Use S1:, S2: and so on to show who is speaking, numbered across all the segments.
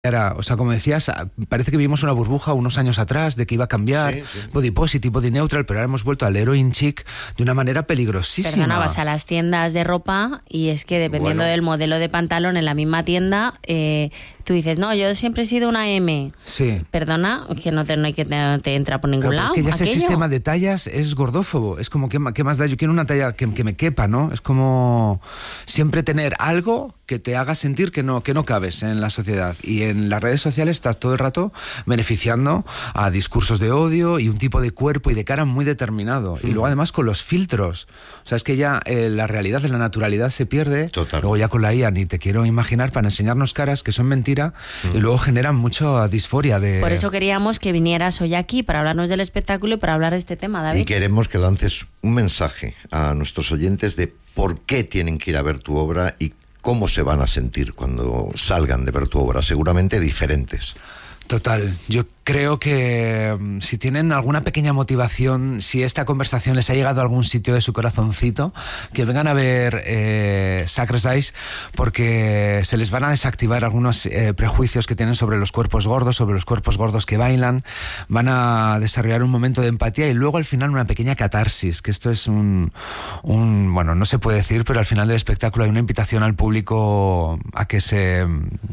S1: O sea, como decías, parece que vivimos una burbuja unos años atrás de que iba a cambiar, sí. Body positive, body neutral, pero ahora hemos vuelto al heroin chic de una manera peligrosísima.
S2: Perdona, vas a las tiendas de ropa y es que dependiendo del modelo de pantalón en la misma tienda, tú dices, no, yo siempre he sido una M.
S1: Sí.
S2: Perdona, que no te entra por ningún lado.
S1: Es que ya ese sistema de tallas es gordófobo. Es como, ¿qué más da? Yo quiero una talla que me quepa, ¿no? Es como siempre tener algo que te haga sentir que no cabes en la sociedad. Y en las redes sociales estás todo el rato beneficiando a discursos de odio y un tipo de cuerpo y de cara muy determinado. Sí. Y luego además con los filtros. O sea, es que ya la realidad de la naturalidad se pierde.
S3: Total.
S1: Luego ya con la IA ni te quiero imaginar, para enseñarnos caras que son mentiras y luego generan mucha disforia de...
S2: Por eso queríamos que vinieras hoy aquí para hablarnos del espectáculo y para hablar de este tema, David.
S3: Y queremos que lances un mensaje a nuestros oyentes de por qué tienen que ir a ver tu obra y cómo se van a sentir cuando salgan de ver tu obra, seguramente diferentes.
S1: Total, yo creo que si tienen alguna pequeña motivación, si esta conversación les ha llegado a algún sitio de su corazoncito, que vengan a ver Sacrifice, porque se les van a desactivar algunos prejuicios que tienen sobre los cuerpos gordos que bailan, van a desarrollar un momento de empatía y luego al final una pequeña catarsis, que esto es bueno, no se puede decir, pero al final del espectáculo hay una invitación al público a que se...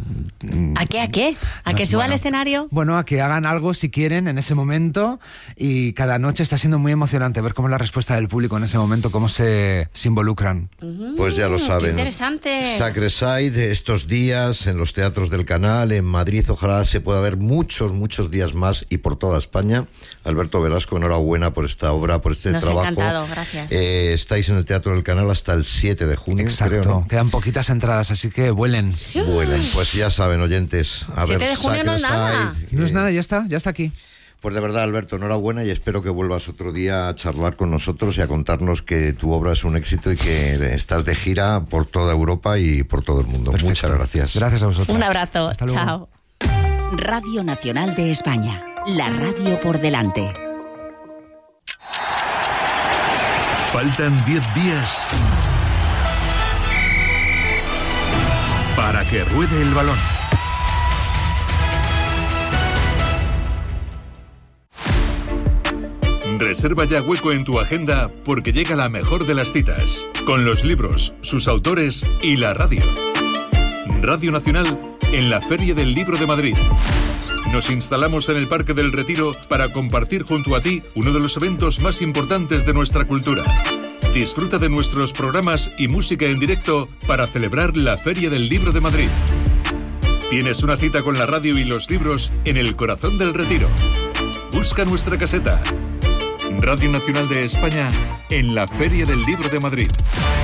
S2: ¿A qué? ¿A que suba al escenario?
S1: Bueno, a que hagan algo si quieren en ese momento, y cada noche está siendo muy emocionante ver cómo es la respuesta del público en ese momento, cómo se involucran.
S3: Pues ya lo saben.
S2: Qué interesante.
S3: Sacreside estos días en los teatros del Canal, en Madrid, ojalá se pueda ver muchos días más y por toda España. Alberto Velasco, enhorabuena por esta obra, por este trabajo.
S2: Nos ha encantado, gracias.
S3: Estáis en el Teatro del Canal hasta el 7 de junio.
S1: Exacto,
S3: creo, ¿no?
S1: Quedan poquitas entradas, así que vuelen.
S3: Pues ya saben, oyentes.
S2: 7 de junio no es nada.
S1: No es nada, ya está aquí.
S3: Pues de verdad, Alberto, enhorabuena y espero que vuelvas otro día a charlar con nosotros y a contarnos que tu obra es un éxito y que estás de gira por toda Europa y por todo el mundo. Perfecto. Muchas gracias.
S1: Gracias a vosotros.
S2: Un abrazo.
S1: Hasta luego.
S2: Chao.
S4: Radio Nacional de España. La radio por delante.
S5: Faltan 10 días para que ruede el balón. Reserva ya hueco en tu agenda porque llega la mejor de las citas, con los libros, sus autores y la radio. Radio Nacional en la Feria del Libro de Madrid. Nos instalamos en el Parque del Retiro para compartir junto a ti uno de los eventos más importantes de nuestra cultura. Disfruta de nuestros programas y música en directo para celebrar la Feria del Libro de Madrid. Tienes una cita con la radio y los libros en el corazón del Retiro. Busca nuestra caseta. Radio Nacional de España en la Feria del Libro de Madrid.